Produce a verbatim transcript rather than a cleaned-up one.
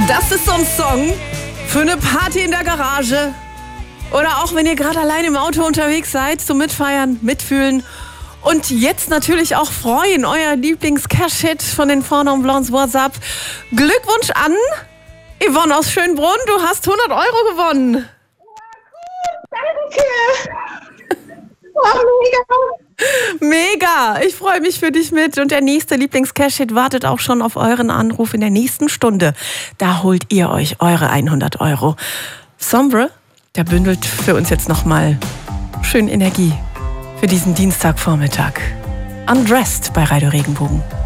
Das ist so ein Song für eine Party in der Garage. Oder auch wenn ihr gerade allein im Auto unterwegs seid, zum Mitfeiern, Mitfühlen. Und jetzt natürlich auch freuen, euer Lieblings-Cash-Hit von den Four Non Blondes WhatsApp. Glückwunsch an Yvonne aus Schönbrunn, du hast hundert Euro gewonnen. Danke. Oh, mega. Mega, ich freue mich für dich mit. Und der nächste Lieblings-Cash-Hit wartet auch schon auf euren Anruf in der nächsten Stunde. Da holt ihr euch eure hundert Euro. Sombre, der bündelt für uns jetzt nochmal schön Energie für diesen Dienstagvormittag. Undressed bei Radio Regenbogen.